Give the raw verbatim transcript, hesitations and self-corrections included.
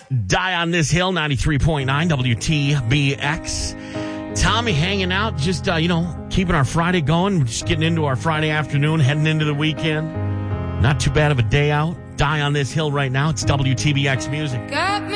Die on This Hill, ninety-three point nine W T B X. Tommy hanging out, just, uh, you know, keeping our Friday going. We're just getting into our Friday afternoon, heading into the weekend. Not too bad of a day out. Die on This Hill right now. It's W T B X Music. Got me